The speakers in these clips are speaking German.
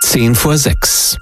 5:10.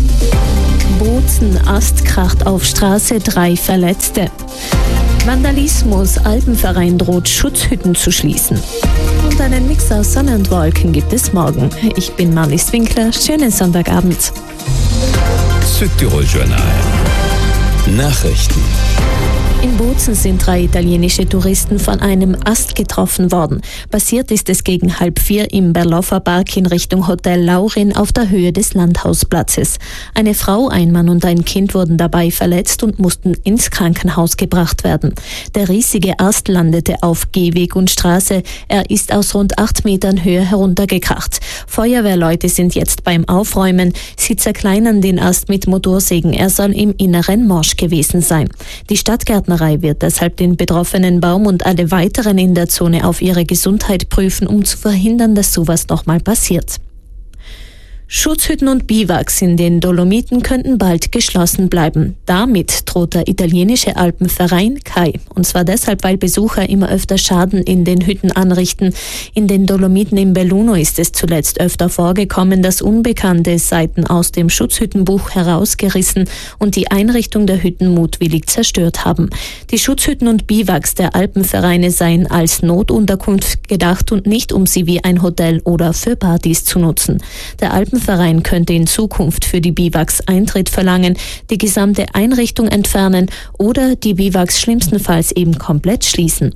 Bozen, Ast kracht auf Straße, 3 Verletzte. Vandalismus, Alpenverein droht Schutzhütten zu schließen. Und einen Mix aus Sonne und Wolken gibt es morgen. Ich bin Marlies Winkler, schönen Sonntagabend. Südtirol Journal. Nachrichten. In Bozen sind 3 italienische Touristen von einem Ast getroffen worden. Passiert ist es gegen 3:30 im Berloffer Park in Richtung Hotel Laurin auf der Höhe des Landhausplatzes. Eine Frau, ein Mann und ein Kind wurden dabei verletzt und mussten ins Krankenhaus gebracht werden. Der riesige Ast landete auf Gehweg und Straße. Er ist aus rund 8 Metern Höhe heruntergekracht. Feuerwehrleute sind jetzt beim Aufräumen. Sie zerkleinern den Ast mit Motorsägen. Er soll im Inneren morsch gewesen sein. Die Stadtgärtnerei wird deshalb den betroffenen Baum und alle weiteren in der Zone auf ihre Gesundheit prüfen, um zu verhindern, dass sowas nochmal passiert. Schutzhütten und Biwaks in den Dolomiten könnten bald geschlossen bleiben. Damit droht der italienische Alpenverein CAI. Und zwar deshalb, weil Besucher immer öfter Schaden in den Hütten anrichten. In den Dolomiten im Belluno ist es zuletzt öfter vorgekommen, dass unbekannte Seiten aus dem Schutzhüttenbuch herausgerissen und die Einrichtung der Hütten mutwillig zerstört haben. Die Schutzhütten und Biwaks der Alpenvereine seien als Notunterkunft gedacht und nicht, um sie wie ein Hotel oder für Partys zu nutzen. Der Alpenverein könnte in Zukunft für die Biwaks Eintritt verlangen, die gesamte Einrichtung entfernen oder die Biwaks schlimmstenfalls eben komplett schließen.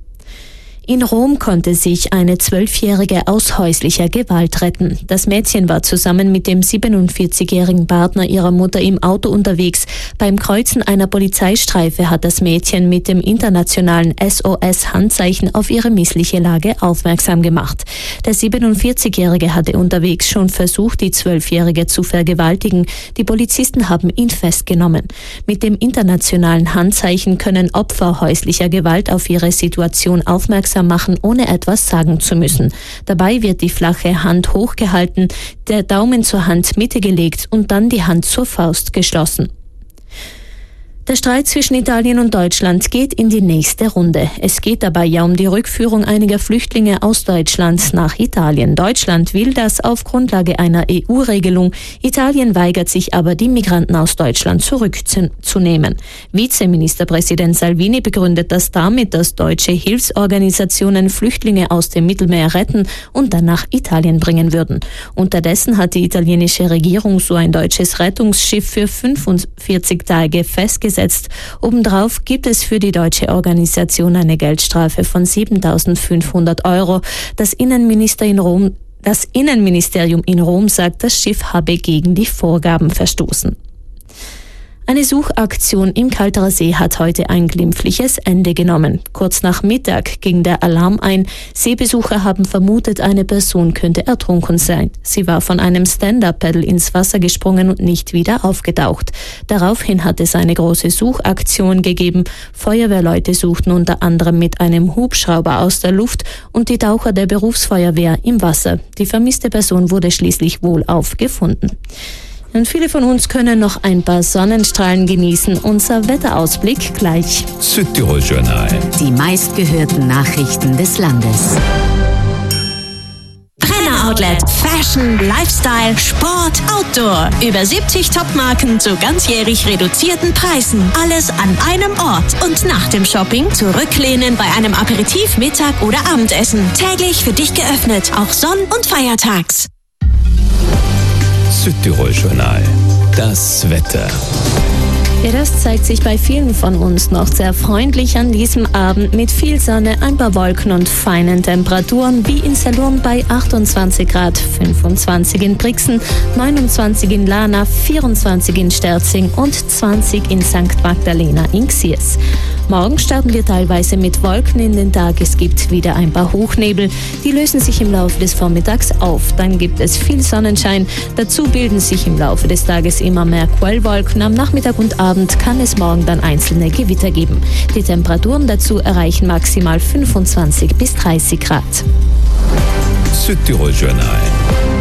In Rom konnte sich eine 12-Jährige aus häuslicher Gewalt retten. Das Mädchen war zusammen mit dem 47-jährigen Partner ihrer Mutter im Auto unterwegs. Beim Kreuzen einer Polizeistreife hat das Mädchen mit dem internationalen SOS-Handzeichen auf ihre missliche Lage aufmerksam gemacht. Der 47-Jährige hatte unterwegs schon versucht, die 12-Jährige zu vergewaltigen. Die Polizisten haben ihn festgenommen. Mit dem internationalen Handzeichen können Opfer häuslicher Gewalt auf ihre Situation aufmerksam machen, ohne etwas sagen zu müssen. Dabei wird die flache Hand hochgehalten, der Daumen zur Handmitte gelegt und dann die Hand zur Faust geschlossen. Der Streit zwischen Italien und Deutschland geht in die nächste Runde. Es geht dabei ja um die Rückführung einiger Flüchtlinge aus Deutschland nach Italien. Deutschland will das auf Grundlage einer EU-Regelung. Italien weigert sich aber, die Migranten aus Deutschland zurückzunehmen. Vizeministerpräsident Salvini begründet das damit, dass deutsche Hilfsorganisationen Flüchtlinge aus dem Mittelmeer retten und dann nach Italien bringen würden. Unterdessen hat die italienische Regierung so ein deutsches Rettungsschiff für 45 Tage festgesetzt. Obendrauf gibt es für die deutsche Organisation eine Geldstrafe von 7.500 €. Das Innenministerium in Rom sagt, das Schiff habe gegen die Vorgaben verstoßen. Eine Suchaktion im Kalterer See hat heute ein glimpfliches Ende genommen. Kurz nach Mittag ging der Alarm ein. Seebesucher haben vermutet, eine Person könnte ertrunken sein. Sie war von einem Stand-Up-Paddle ins Wasser gesprungen und nicht wieder aufgetaucht. Daraufhin hat es eine große Suchaktion gegeben. Feuerwehrleute suchten unter anderem mit einem Hubschrauber aus der Luft und die Taucher der Berufsfeuerwehr im Wasser. Die vermisste Person wurde schließlich wohlauf gefunden. Und viele von uns können noch ein paar Sonnenstrahlen genießen. Unser Wetterausblick gleich. Südtirol Journal. Die meistgehörten Nachrichten des Landes. Brenner Outlet. Fashion, Lifestyle, Sport, Outdoor. Über 70 Topmarken zu ganzjährig reduzierten Preisen. Alles an einem Ort. Und nach dem Shopping zurücklehnen bei einem Aperitif, Mittag oder Abendessen. Täglich für dich geöffnet. Auch Sonn- und Feiertags. Südtirol Journal. Das Wetter. Ja, das zeigt sich bei vielen von uns noch sehr freundlich an diesem Abend mit viel Sonne, ein paar Wolken und feinen Temperaturen, wie in Salurn bei 28 Grad, 25 in Brixen, 29 in Lana, 24 in Sterzing und 20 in St. Magdalena in Xiers. Morgen starten wir teilweise mit Wolken in den Tag. Es gibt wieder ein paar Hochnebel. Die lösen sich im Laufe des Vormittags auf. Dann gibt es viel Sonnenschein. Dazu bilden sich im Laufe des Tages immer mehr Quellwolken. Am Nachmittag und Abend kann es morgen dann einzelne Gewitter geben. Die Temperaturen dazu erreichen maximal 25 bis 30 Grad. Südtirol Journal.